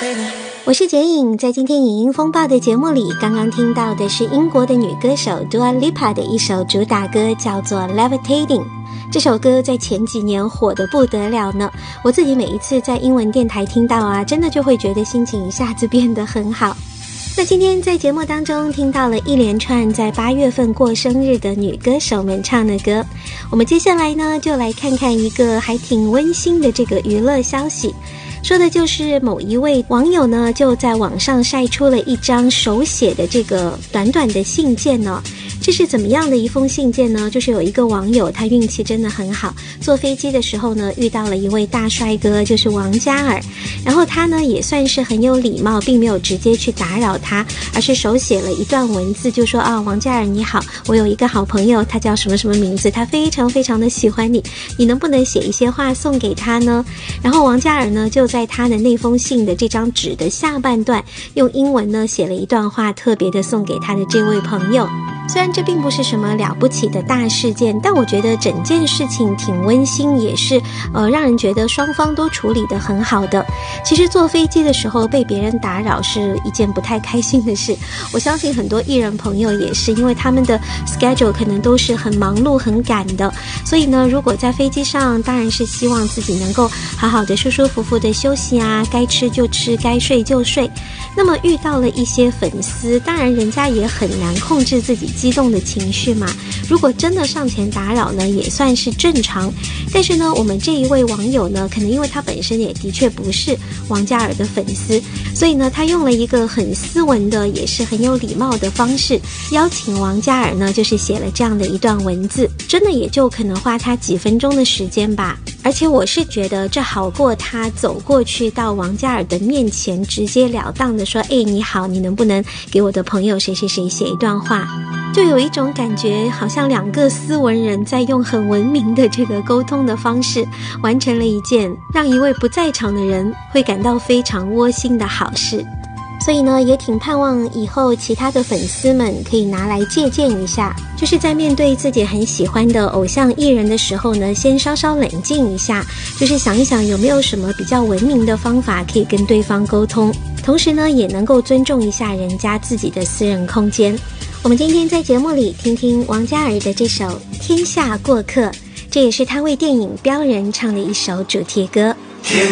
我是洁颖，在今天影音风暴的节目里，刚刚听到的是英国的女歌手 Dua Lipa 的一首主打歌，叫做 Levitating。这首歌在前几年火得不得了呢，我自己每一次在英文电台听到啊，真的就会觉得心情一下子变得很好。那今天在节目当中听到了一连串在8月份过生日的女歌手们唱的歌，我们接下来呢就来看看一个还挺温馨的这个娱乐消息，说的就是某一位网友呢就在网上晒出了一张手写的这个短短的信件呢。这是怎么样的一封信件呢？就是有一个网友，他运气真的很好，坐飞机的时候呢遇到了一位大帅哥，就是王嘉尔，然后他呢也算是很有礼貌，并没有直接去打扰他，而是手写了一段文字，就说啊，王嘉尔你好，我有一个好朋友，他叫什么什么名字，他非常非常的喜欢你，你能不能写一些话送给他呢？然后王嘉尔呢就在他的那封信的这张纸的下半段用英文呢写了一段话，特别的送给他的这位朋友。虽然这并不是什么了不起的大事件，但我觉得整件事情挺温馨，也是让人觉得双方都处理得很好的。其实坐飞机的时候被别人打扰是一件不太开心的事，我相信很多艺人朋友也是，因为他们的 schedule 可能都是很忙碌很赶的，所以呢如果在飞机上当然是希望自己能够好好的舒舒服服的休息啊，该吃就吃，该睡就睡。那么遇到了一些粉丝，当然人家也很难控制自己激动的情绪嘛，如果真的上前打扰呢也算是正常。但是呢我们这一位网友呢，可能因为他本身也的确不是王嘉尔的粉丝，所以呢他用了一个很斯文的也是很有礼貌的方式邀请王嘉尔呢，就是写了这样的一段文字，真的也就可能花他几分钟的时间吧。而且我是觉得这好过他走过去到王嘉尔的面前直截了当的说，你好，你能不能给我的朋友谁谁谁写一段话，就有一种感觉好像两个斯文人在用很文明的这个沟通的方式完成了一件让一位不在场的人会感到非常窝心的好事。所以呢也挺盼望以后其他的粉丝们可以拿来借鉴一下，就是在面对自己很喜欢的偶像艺人的时候呢，先稍稍冷静一下，就是想一想有没有什么比较文明的方法可以跟对方沟通，同时呢也能够尊重一下人家自己的私人空间。我们今天在节目里听听王嘉尔的这首《天下过客》，这也是他为电影《标人》唱的一首主题歌。